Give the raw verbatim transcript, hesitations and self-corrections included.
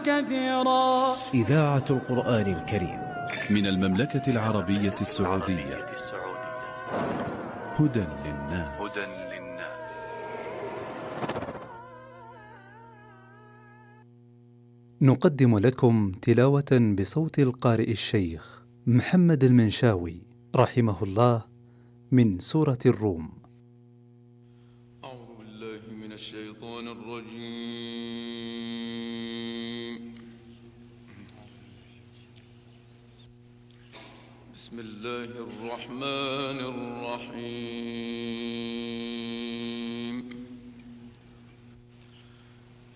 كثيرا. إذاعة القرآن الكريم من المملكة العربية السعودية. هدى للناس. نقدم لكم تلاوة بصوت القارئ الشيخ محمد المنشاوي رحمه الله من سورة الروم. أعوذ بالله من الشيطان الرجيم. بسم الله الرحمن الرحيم.